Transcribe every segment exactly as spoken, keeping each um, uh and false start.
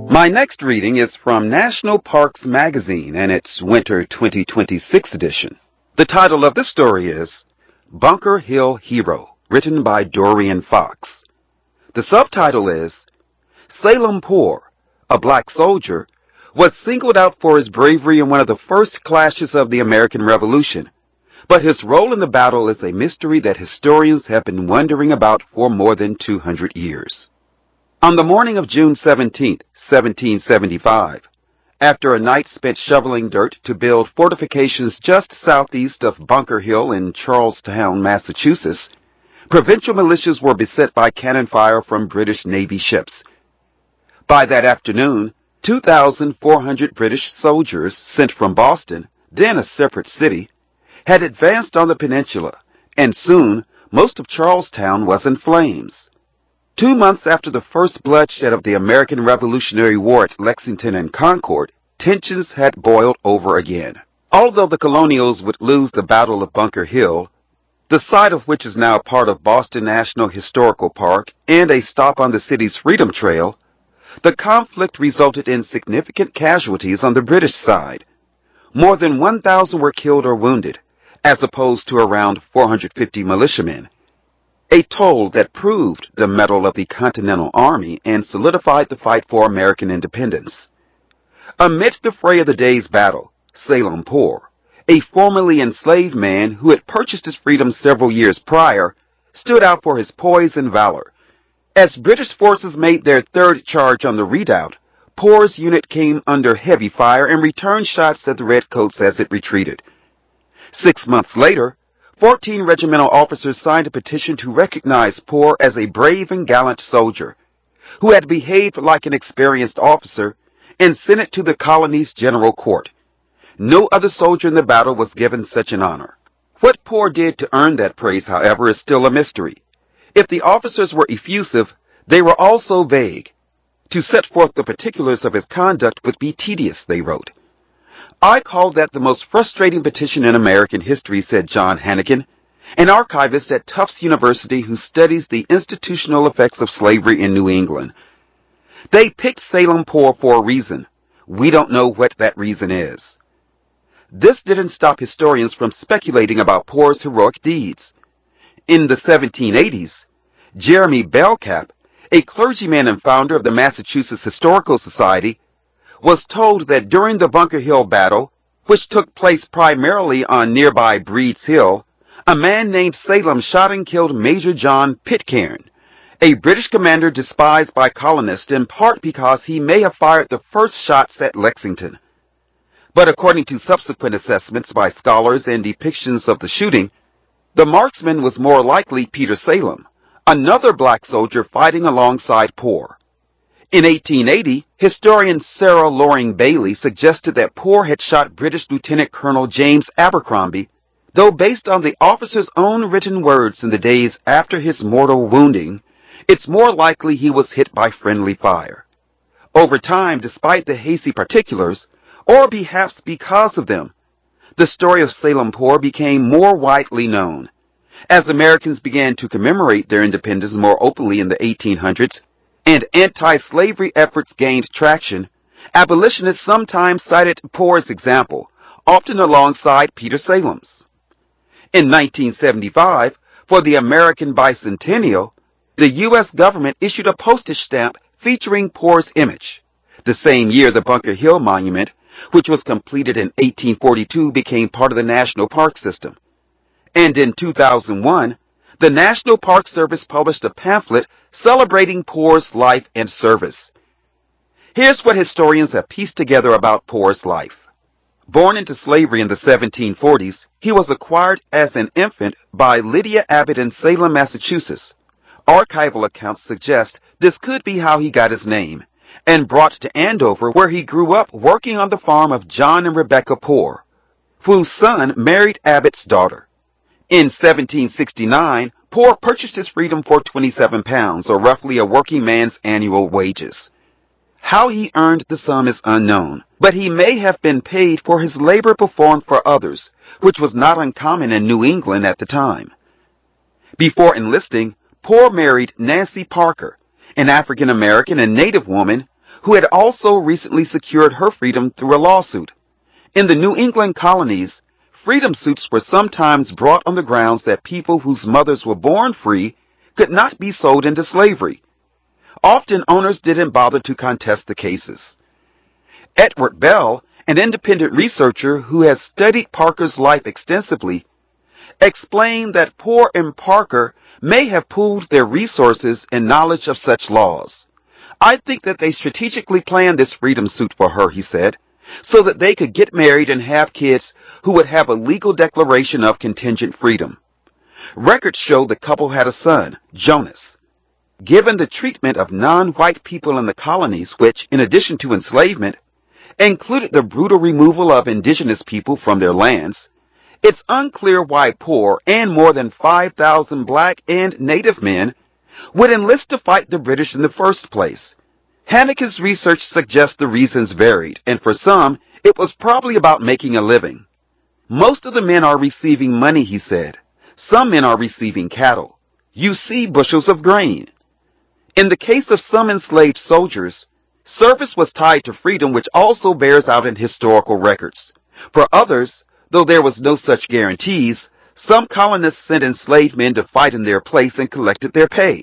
My next reading is from National Parks Magazine and its Winter twenty twenty-six edition. The title of this story is Bunker Hill Hero, written by Dorian Fox. The subtitle is Salem Poor, a black soldier, was singled out for his bravery in one of the first clashes of the American Revolution, but his role in the battle is a mystery that historians have been wondering about for more than two hundred years. On the morning of June seventeenth, seventeen seventy-five, after a night spent shoveling dirt to build fortifications just southeast of Bunker Hill in Charlestown, Massachusetts, provincial militias were beset by cannon fire from British Navy ships. By that afternoon, two thousand four hundred British soldiers sent from Boston, then a separate city, had advanced on the peninsula, and soon most of Charlestown was in flames. Two months after the first bloodshed of the American Revolutionary War at Lexington and Concord, tensions had boiled over again. Although the Colonials would lose the Battle of Bunker Hill, the site of which is now part of Boston National Historical Park and a stop on the city's Freedom Trail, the conflict resulted in significant casualties on the British side. More than one thousand were killed or wounded, as opposed to around four hundred fifty militiamen. A toll that proved the mettle of the Continental Army and solidified the fight for American independence. Amid the fray of the day's battle, Salem Poor, a formerly enslaved man who had purchased his freedom several years prior, stood out for his poise and valor. As British forces made their third charge on the redoubt, Poor's unit came under heavy fire and returned shots at the Redcoats as it retreated. Six months later, fourteen regimental officers signed a petition to recognize Poor as a brave and gallant soldier, who had behaved like an experienced officer, and sent it to the colony's general court. No other soldier in the battle was given such an honor. What Poor did to earn that praise, however, is still a mystery. If the officers were effusive, they were also vague. To set forth the particulars of his conduct would be tedious, they wrote. I call that the most frustrating petition in American history, said John Hannigan, an archivist at Tufts University who studies the institutional effects of slavery in New England. They picked Salem Poor for a reason. We don't know what that reason is. This didn't stop historians from speculating about Poor's heroic deeds. In the seventeen eighties, Jeremy Belknap, a clergyman and founder of the Massachusetts Historical Society, was told that during the Bunker Hill battle, which took place primarily on nearby Breed's Hill, a man named Salem shot and killed Major John Pitcairn, a British commander despised by colonists in part because he may have fired the first shots at Lexington. But according to subsequent assessments by scholars and depictions of the shooting, the marksman was more likely Peter Salem, another black soldier fighting alongside Poor. In eighteen eighty, historian Sarah Loring Bailey suggested that Poor had shot British Lieutenant Colonel James Abercrombie, though based on the officer's own written words in the days after his mortal wounding, it's more likely he was hit by friendly fire. Over time, despite the hazy particulars, or perhaps because of them, the story of Salem Poor became more widely known. As Americans began to commemorate their independence more openly in the eighteen hundreds, and anti-slavery efforts gained traction, abolitionists sometimes cited Poor's example, often alongside Peter Salem's. In nineteen seventy-five, for the American bicentennial, the U S government issued a postage stamp featuring Poor's image. The same year, the Bunker Hill Monument, which was completed in eighteen forty-two, became part of the National Park System. And in two thousand one, the National Park Service published a pamphlet celebrating Poor's life and service. Here's what historians have pieced together about Poor's life. Born into slavery in the seventeen forties, he was acquired as an infant by Lydia Abbott in Salem, Massachusetts. Archival accounts suggest this could be how he got his name, and brought to Andover, where he grew up working on the farm of John and Rebecca Poor, whose son married Abbott's daughter. In seventeen sixty-nine, Poor purchased his freedom for twenty-seven pounds, or roughly a working man's annual wages. How he earned the sum is unknown, but he may have been paid for his labor performed for others, which was not uncommon in New England at the time. Before enlisting, Poor married Nancy Parker, an African-American and Native woman who had also recently secured her freedom through a lawsuit. In the New England colonies, freedom suits were sometimes brought on the grounds that people whose mothers were born free could not be sold into slavery. Often owners didn't bother to contest the cases. Edward Bell, an independent researcher who has studied Parker's life extensively, explained that Poor and Parker may have pooled their resources and knowledge of such laws. I think that they strategically planned this freedom suit for her, he said, so that they could get married and have kids who would have a legal declaration of contingent freedom. Records show the couple had a son, Jonas. Given the treatment of non-white people in the colonies, which, in addition to enslavement, included the brutal removal of indigenous people from their lands, it's unclear why Poor and more than five thousand black and native men would enlist to fight the British in the first place. Hannikin's research suggests the reasons varied, and for some, it was probably about making a living. Most of the men are receiving money, he said. Some men are receiving cattle. You see bushels of grain. In the case of some enslaved soldiers, service was tied to freedom, which also bears out in historical records. For others, though there was no such guarantees, some colonists sent enslaved men to fight in their place and collected their pay.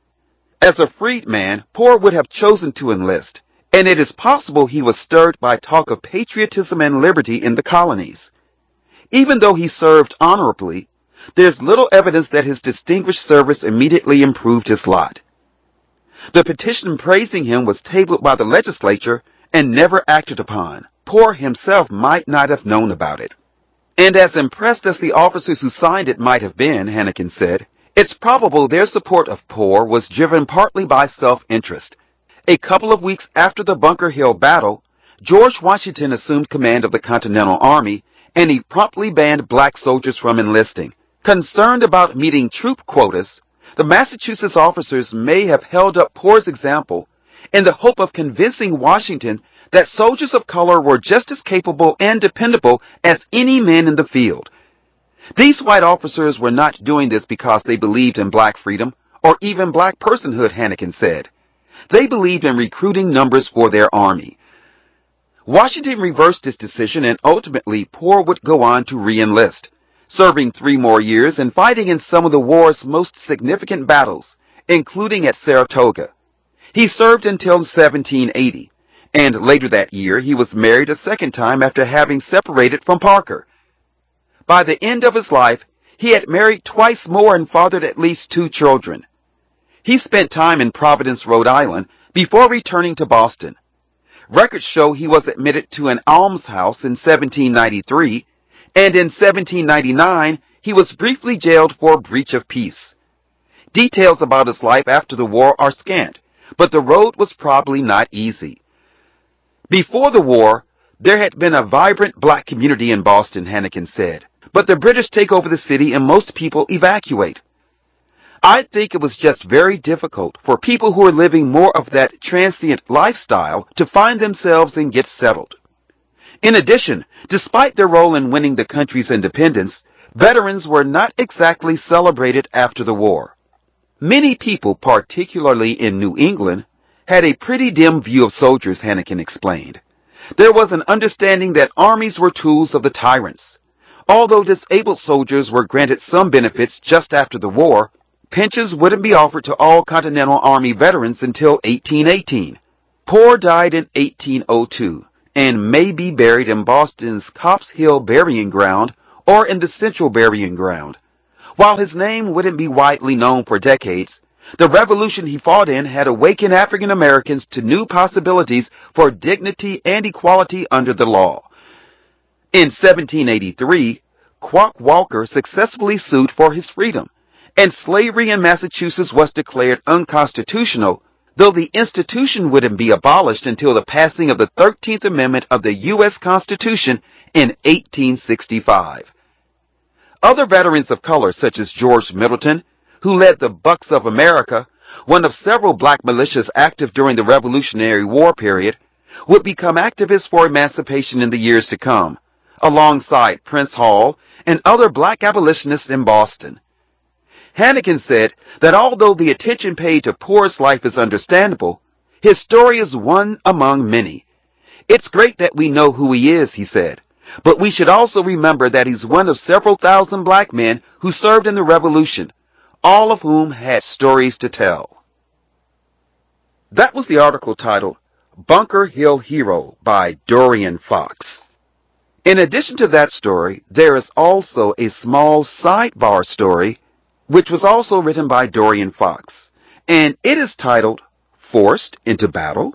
As a freedman, Poor would have chosen to enlist, and it is possible he was stirred by talk of patriotism and liberty in the colonies. Even though he served honorably, there's little evidence that his distinguished service immediately improved his lot. The petition praising him was tabled by the legislature and never acted upon. Poor himself might not have known about it. And as impressed as the officers who signed it might have been, Hannikin said, it's probable their support of Poor was driven partly by self-interest. A couple of weeks after the Bunker Hill battle, George Washington assumed command of the Continental Army, and he promptly banned black soldiers from enlisting. Concerned about meeting troop quotas, the Massachusetts officers may have held up Poor's example in the hope of convincing Washington that soldiers of color were just as capable and dependable as any men in the field. These white officers were not doing this because they believed in black freedom or even black personhood, Hannikin said. They believed in recruiting numbers for their army. Washington reversed his decision, and ultimately Poor would go on to re-enlist, serving three more years and fighting in some of the war's most significant battles, including at Saratoga. He served until seventeen eighty, and later that year he was married a second time after having separated from Parker. By the end of his life, he had married twice more and fathered at least two children. He spent time in Providence, Rhode Island, before returning to Boston. Records show he was admitted to an almshouse in seventeen ninety-three, and in seventeen ninety-nine, he was briefly jailed for breach of peace. Details about his life after the war are scant, but the road was probably not easy. Before the war, there had been a vibrant black community in Boston, Hannikin said, but the British take over the city and most people evacuate. I think it was just very difficult for people who are living more of that transient lifestyle to find themselves and get settled. In addition, despite their role in winning the country's independence, veterans were not exactly celebrated after the war. Many people, particularly in New England, had a pretty dim view of soldiers, Hannikin explained. There was an understanding that armies were tools of the tyrants. Although disabled soldiers were granted some benefits just after the war, pensions wouldn't be offered to all Continental Army veterans until eighteen eighteen. Poor died in eighteen oh two and may be buried in Boston's Copp's Hill Burying Ground or in the Central Burying Ground. While his name wouldn't be widely known for decades, the revolution he fought in had awakened African Americans to new possibilities for dignity and equality under the law. In seventeen eighty-three, Quock Walker successfully sued for his freedom, and slavery in Massachusetts was declared unconstitutional, though the institution wouldn't be abolished until the passing of the thirteenth Amendment of the U S Constitution in eighteen sixty-five. Other veterans of color, such as George Middleton, who led the Bucks of America, one of several black militias active during the Revolutionary War period, would become activists for emancipation in the years to come, alongside Prince Hall and other black abolitionists in Boston. Hannikin said that although the attention paid to Poor's life is understandable, His story is one among many. It's great that we know who he is, he said, but we should also remember that he's one of several thousand black men who served in the Revolution, all of whom had stories to tell. That was the article titled Bunker Hill Hero by Dorian Fox. In addition to that story, there is also a small sidebar story which was also written by Dorian Fox, and it is titled Forced into Battle.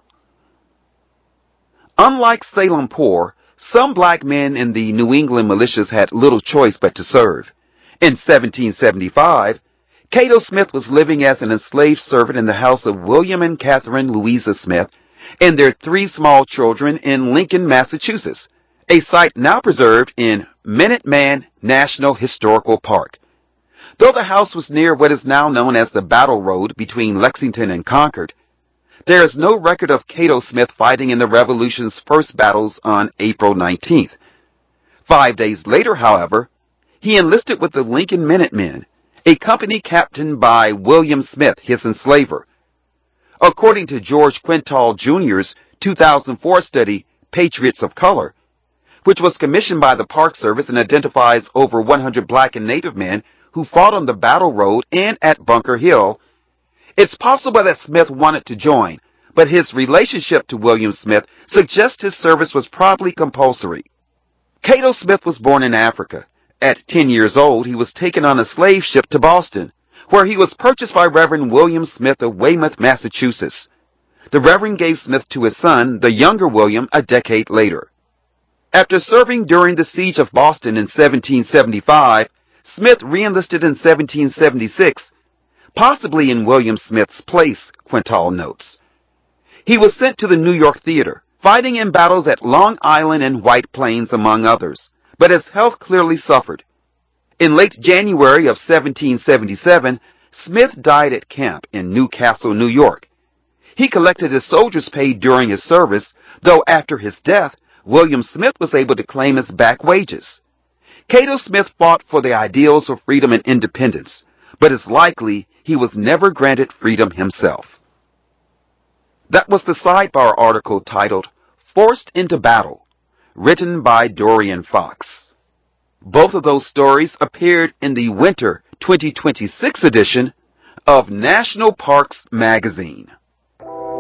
Unlike Salem Poor, some black men in the New England militias had little choice but to serve. In seventeen seventy-five, Cato Smith was living as an enslaved servant in the house of William and Catherine Louisa Smith and their three small children in Lincoln, Massachusetts, a site now preserved in Minuteman National Historical Park. Though the house was near what is now known as the Battle Road between Lexington and Concord, there is no record of Cato Smith fighting in the Revolution's first battles on April nineteenth. Five days later, however, he enlisted with the Lincoln Minutemen, a company captained by William Smith, his enslaver. According to George Quintal Junior's two thousand four study, Patriots of Color, which was commissioned by the Park Service and identifies over one hundred black and Native men who fought on the Battle Road and at Bunker Hill, it's possible that Smith wanted to join, but his relationship to William Smith suggests his service was probably compulsory. Cato Smith was born in Africa. At ten years old, he was taken on a slave ship to Boston, where he was purchased by Reverend William Smith of Weymouth, Massachusetts. The Reverend gave Smith to his son, the younger William, a decade later. After serving during the siege of Boston in seventeen seventy-five, Smith re-enlisted in seventeen seventy-six, possibly in William Smith's place, Quintal notes. He was sent to the New York theater, fighting in battles at Long Island and White Plains, among others, but his health clearly suffered. In late January of seventeen seventy-seven, Smith died at camp in Newcastle, New York. He collected his soldier's pay during his service, though after his death, William Smith was able to claim his back wages. Cato Smith fought for the ideals of freedom and independence, but it's likely he was never granted freedom himself. That was the sidebar article titled Forced into Battle, written by Dorian Fox. Both of those stories appeared in the winter twenty twenty-six edition of National Parks Magazine.